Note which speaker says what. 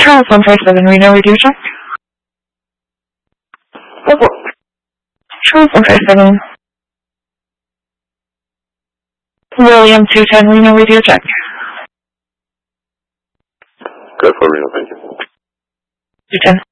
Speaker 1: Charles 157 Reno radio check. Charles 157. William 210 Reno radio check.
Speaker 2: Good for Reno, thank you.
Speaker 1: 210.